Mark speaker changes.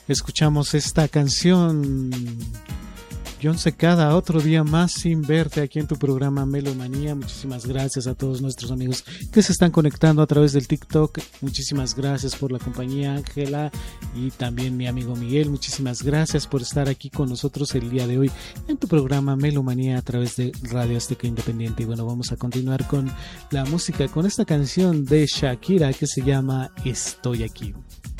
Speaker 1: Escuchamos esta canción, Jon Secada, otro día más sin verte, aquí en tu programa Melomanía. Muchísimas gracias a todos nuestros amigos que se están conectando a través del TikTok. Muchísimas gracias por la compañía, Ángela, y también mi amigo Miguel. Muchísimas gracias por estar aquí con nosotros el día de hoy en tu programa Melomanía a través de Radio Azteca Independiente. Y bueno, vamos a continuar con la música, con esta canción de Shakira que se llama Estoy aquí.